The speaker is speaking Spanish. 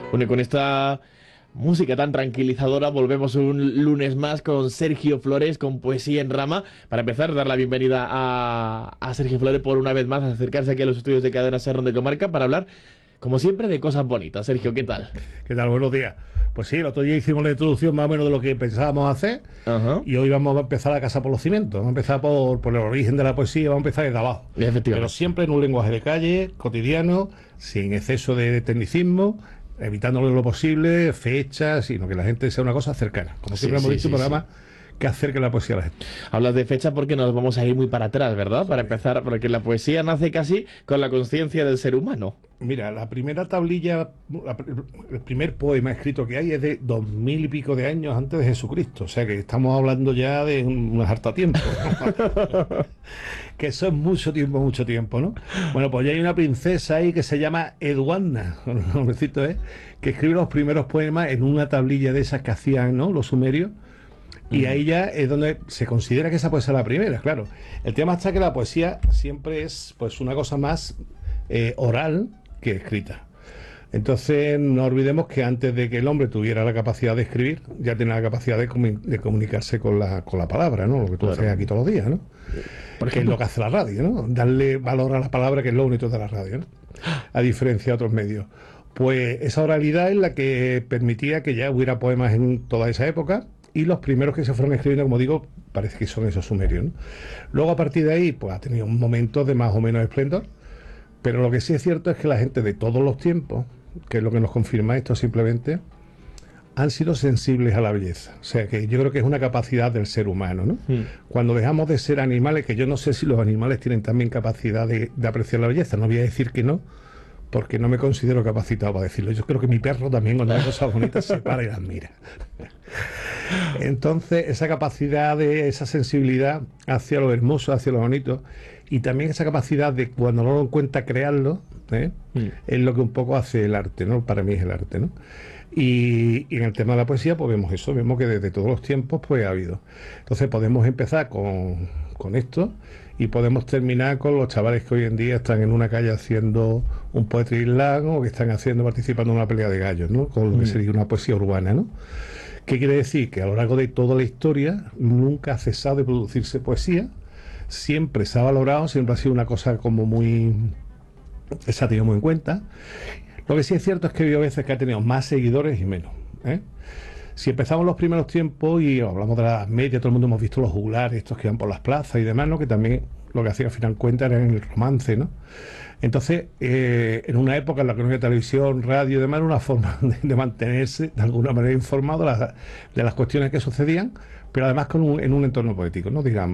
Bueno, y con esta música tan tranquilizadora volvemos un lunes más con Sergio Flores, con Poesía en Rama. Para empezar, dar la bienvenida a Sergio Flores por una vez más, a acercarse aquí a los estudios de Cadena Ser de Comarca para hablar, como siempre, de cosas bonitas. Sergio, ¿qué tal? ¿Qué tal? Buenos días. Pues sí, el otro día hicimos la introducción más o menos de lo que pensábamos hacer Ajá. y hoy vamos a empezar la casa por los cimientos. Vamos a empezar por el origen de la poesía, vamos a empezar desde abajo. Efectivamente. Pero siempre en un lenguaje de calle, cotidiano, sin exceso de tecnicismo, evitándolo lo posible, fechas, sino que la gente sea una cosa cercana. Como siempre hemos dicho, un programa que acerque la poesía a la gente. Hablas de fecha porque nos vamos a ir muy para atrás, ¿verdad? Para empezar, porque la poesía nace casi con la conciencia del ser humano. Mira, la primera tablilla, el primer poema escrito que hay es de 2000 y pico de años antes de Jesucristo. O sea que estamos hablando ya de un harta tiempo. Que eso es mucho tiempo, ¿no? Bueno, pues ya hay una princesa ahí que se llama Edwina, el nombrecito es, que escribe los primeros poemas en una tablilla de esas que hacían, ¿no?, los sumerios. Y ahí ya es donde se considera que esa puede ser la primera, claro. El tema está que la poesía siempre es pues una cosa más oral que escrita. Entonces no olvidemos que antes de que el hombre tuviera la capacidad de escribir, ya tenía la capacidad de comunicarse con la palabra, ¿no? Lo que tú haces aquí todos los días, ¿no? Porque es lo que hace la radio, ¿no? Darle valor a la palabra, que es lo bonito de la radio, ¿no? A diferencia de otros medios. Pues esa oralidad es la que permitía que ya hubiera poemas en toda esa época. Y los primeros que se fueron escribiendo, como digo, parece que son esos sumerios, ¿no? Luego, a partir de ahí, pues ha tenido un momento de más o menos esplendor. Pero lo que sí es cierto es que la gente de todos los tiempos, que es lo que nos confirma esto simplemente, han sido sensibles a la belleza. O sea, que yo creo que es una capacidad del ser humano, ¿no? Cuando dejamos de ser animales, que yo no sé si los animales tienen también capacidad de apreciar la belleza, no voy a decir que no, porque no me considero capacitado para decirlo. Yo creo que mi perro también, cuando ve cosas bonitas, se para y las mira. Entonces, esa capacidad esa sensibilidad hacia lo hermoso, hacia lo bonito, y también esa capacidad de, cuando no lo encuentra, crearlo, es lo que un poco hace el arte, ¿no? Para mí es el arte, ¿no? Y en el tema de la poesía, pues vemos eso, vemos que desde todos los tiempos, pues ha habido. Entonces, podemos empezar con esto y podemos terminar con los chavales que hoy en día están en una calle haciendo un poetry slam o que están participando en una pelea de gallos, ¿no? Con lo que sería una poesía urbana, ¿no? ¿Qué quiere decir? Que a lo largo de toda la historia nunca ha cesado de producirse poesía, siempre se ha valorado, siempre ha sido una cosa como muy... se ha tenido muy en cuenta. Lo que sí es cierto es que ha habido veces que ha tenido más seguidores y menos, ¿eh? Si empezamos los primeros tiempos y hablamos de la Edad Media, todo el mundo hemos visto los juglares, estos que iban por las plazas y demás, ¿no? Que también lo que hacían al final cuenta era en el romance, ¿no? Entonces, en una época en la que no había televisión, radio y demás, era una forma de mantenerse de alguna manera informado de las cuestiones que sucedían, pero además en un entorno poético, ¿no? Digamos.